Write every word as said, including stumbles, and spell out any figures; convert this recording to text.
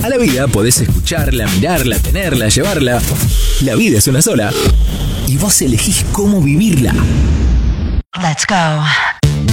A la vida podés escucharla, mirarla, tenerla, llevarla. La vida es una sola. Y vos elegís cómo vivirla. Let's go.